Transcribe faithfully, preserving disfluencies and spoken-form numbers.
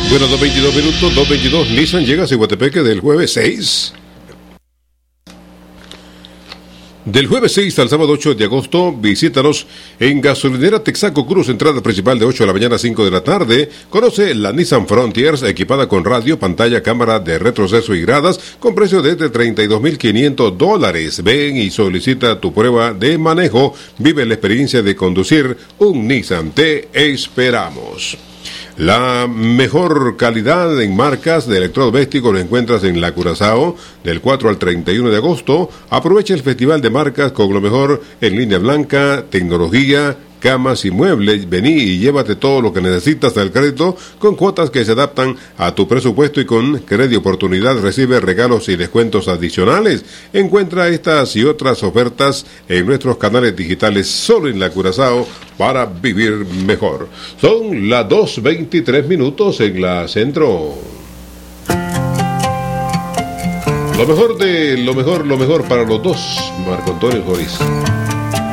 Bueno, dos veintidós minutos, dos veintidós. Nissan llega a Ciguatepeque del jueves seis. Del jueves seis al sábado ocho de agosto, visítanos en Gasolinera Texaco Cruz, entrada principal de ocho de la mañana a cinco de la tarde. Conoce la Nissan Frontiers, equipada con radio, pantalla, cámara de retroceso y gradas, con precio de treinta y dos mil quinientos dólares. Ven y solicita tu prueba de manejo. Vive la experiencia de conducir un Nissan. Te esperamos. La mejor calidad en marcas de electrodomésticos lo encuentras en La Curazao del cuatro al treinta y uno de agosto. Aprovecha el festival de marcas con lo mejor en línea blanca, tecnología, camas y muebles. Vení y llévate todo lo que necesitas al crédito con cuotas que se adaptan a tu presupuesto, y con Crédito Oportunidad recibe regalos y descuentos adicionales. Encuentra estas y otras ofertas en nuestros canales digitales solo en La Curazao para vivir mejor. Son las dos veintitrés minutos en la Centro. Lo mejor de lo mejor, lo mejor para los dos. Marco Antonio Solís.